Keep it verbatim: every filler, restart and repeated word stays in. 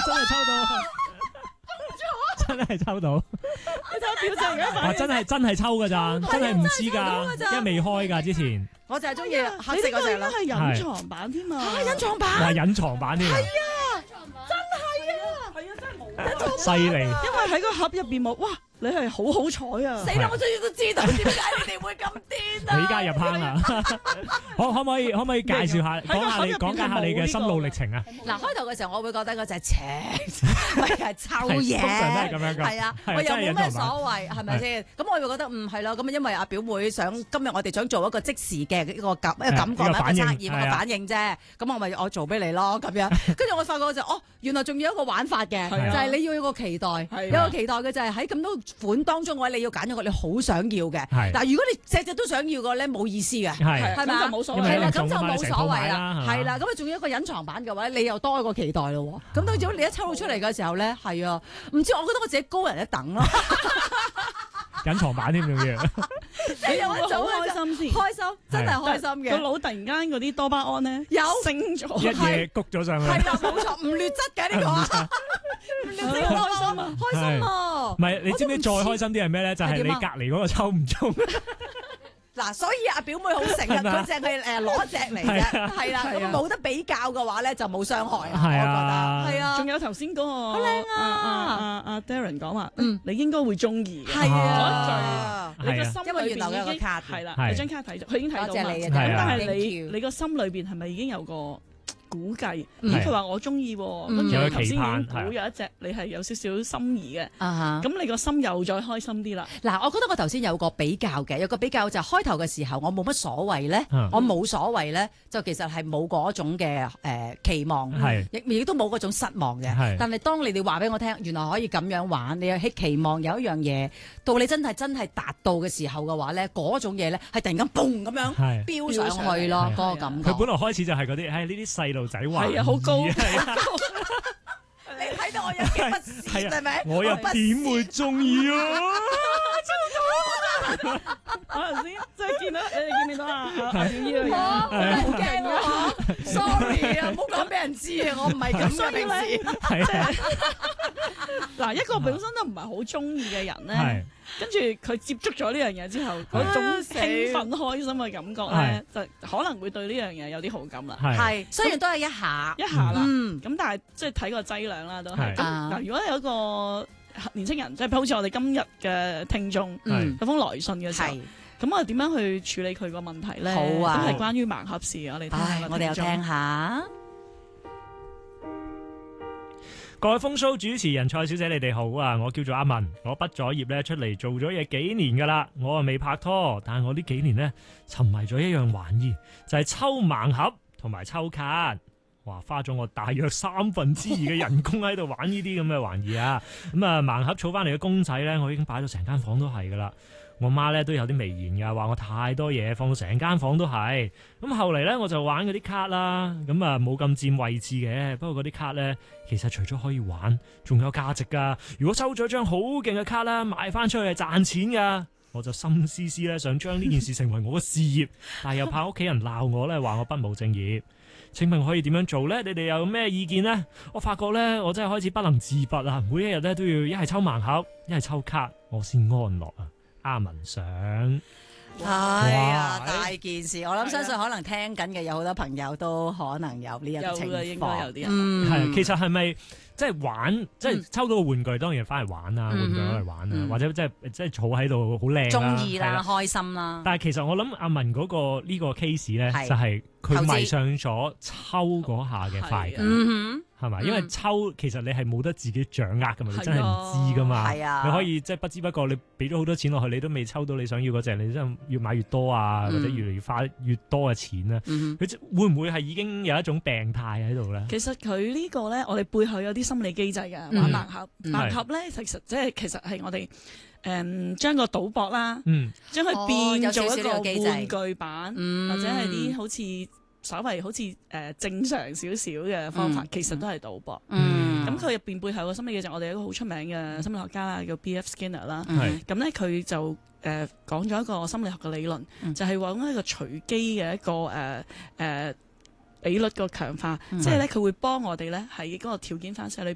真係抽到，真係抽到。 你睇表情哇！真係真係抽㗎咋，真係唔知㗎，因為未開㗎之前。 我就係中意黑你色嗰隻咯。 呢個應該係隱藏版添啊！ 隱藏版。 哇！隱藏版添啊！ 係啊，真係冇。 犀利。 因為喺個盒入邊冇，哇！你係好好彩啊！ 死啦！我終於都知道點解你哋會咁癲啊！ 你而家入坑啦！可可唔可以可唔可以介紹下講下你講解下你嘅心路歷程啊？ 嗱，開頭嘅時候我會覺得嗰隻赤，唔係係臭嘢， 通常都係咁樣㗎。 係啊，我又冇咩所謂，係咪先？咁我會覺得嗯係咯，咁因為阿表妹想今日我哋想做一個即時嘅一個感一個感覺一個測驗一個反應啫，咁我咪我做俾你咯咁樣。跟住我發覺就哦，原來仲有一個玩法嘅，就係你要有個期待，有個期待嘅就係喺咁多款當中嘅話，你要揀一個你好想要嘅。嗱，如果你隻隻都想要嘅咧，冇意思嘅，係咪啊？ 就冇所謂， 係啦，咁就冇所謂啦，係啦。咁啊，仲有一個隱藏版嘅話，你又多一個期待咯。咁到咗你一抽到出嚟嘅時候咧，係啊，唔知我覺得我自己高人一等咯。 隱藏版添仲要， 你有冇好開心先？ 開心，真係開心嘅。 個腦突然間嗰啲多巴胺咧有升咗， 一嘢谷咗上去。 係啦，冇錯，唔劣質嘅呢個，唔劣質好開心啊，開心啊！ 唔係，你知唔知再開心啲係咩咧？就係你隔離嗰個抽唔中。 嗱，所以阿表妹好醒啊，佢淨係誒攞隻嚟嘅，係啦，咁冇得比較嘅話咧就冇傷害啊，我覺得係啊。 仲有頭先嗰個好靚啊！ 阿阿 Darren 講話，嗯，你應該會中意嘅， 係啊， 你個心因為原來有個卡係啦，你張卡睇咗，佢已經睇到嘛。 咁但係你你個心裏邊係咪已經有個估計？咦，佢話我中意，跟住頭先已經估有一隻你係有少少心儀嘅，咁你個心又再開心啲啦。 嗱，我覺得我頭先有個比較嘅，有個比較就係開頭嘅時候我冇乜所謂咧，我冇所謂咧，就其實係冇嗰種嘅誒期望，亦亦都冇嗰種失望嘅。但係當你哋話俾我聽，原來可以咁樣玩，你又希期望有一樣嘢，到你真係真係達到嘅時候嘅話咧，嗰種嘢咧係突然間嘣咁樣飆上去咯，嗰個感覺。 佢本來開始就係嗰啲，唉呢啲細路仔玩， 係啊，好高。 你睇到我有幾不屑係咪？ 我又點會中意啊？ 我頭先即係見到你哋見唔見到啊？阿表姨好驚啊 ！sorry 啊，唔好講俾人知啊，我唔係咁嘅平時。 嗱，一個本身都唔係好中意嘅人咧，跟住佢接觸咗呢樣嘢之後，嗰種興奮開心嘅感覺咧，就可能會對呢樣嘢有啲好感啦。 係，雖然都係一下一下啦，咁但係即係睇個劑量啦，都係。咁嗱，如果有一個年青人，即係好似我哋今日嘅聽眾，有封來信嘅時候，咁我哋點樣去處理佢個問題咧？ 好啊， 都係關於盲盒事，我哋聽下。 我哋又聽下。 各位風騷主持人蔡小姐，你哋好啊！我叫做阿文，我畢咗業咧出嚟做咗嘢幾年噶啦，我啊未拍拖，但係我呢幾年咧沉迷咗一樣玩意，就係抽盲盒同埋抽卡。哇！花咗我大約三分之二嘅人工喺度玩呢啲咁嘅玩意啊！咁啊盲盒儲翻嚟嘅公仔咧，我已經擺到成間房都係噶啦。我媽咧都有啲微言噶，話我太多嘢，放到成間房都係。咁後嚟咧我就玩嗰啲卡啦，咁啊冇咁佔位置嘅。不過嗰啲卡咧其實除咗可以玩，仲有價值噶。如果抽咗張好勁嘅卡啦，賣翻出去係賺錢噶。我就心思思咧想將呢件事成為我嘅事業，但係又怕屋企人鬧我咧，話我不務正業。請問可以點樣做呢？你哋有咩意見呢？我發覺咧，我真係開始不能自拔啦！每一日咧都要一係抽盲盒，一係抽卡，我先安樂啊！阿文想， 哎呀，大件事！我諗相信可能聽緊嘅有好多朋友都可能有呢一個情況， 應該有啲人。 嗯， 係其實係咪即係玩，即係抽到個玩具，當然翻嚟玩啊，玩具攞嚟玩啊，或者即係即係坐喺度好靚啦， 中意啦，開心啦。 但係其實我諗阿文嗰個呢個 case 咧，就係佢迷上咗抽嗰下嘅快感。係嘛？因為抽其實你係冇得自己掌握噶嘛，你真係唔知噶嘛。係啊，你可以即係不知不覺，你俾咗好多錢落去，你都未抽到你想要嗰隻，你真係越買越多啊，或者越嚟越花越多嘅錢啊。佢會唔會係已經有一種病態喺度咧？ 其實佢呢個咧，我哋背後有啲心理機制嘅。玩盲盒，盲盒咧，其實即係其實係我哋誒將個賭博啦，將佢變做一個玩具版，或者係啲好似。稍微好似誒、呃、正常少少嘅方法，嗯、其實都係賭博。咁佢入邊背後嘅心理嘅就我哋一個好出名嘅心理學家啦，叫 B F Skinner 啦。咁咧佢就誒、呃、講咗一個心理學嘅理論，嗯、就係講一個隨機嘅一個誒誒、呃呃、比率個強化，嗯、即係咧佢會幫我哋咧喺嗰個條件反射裏邊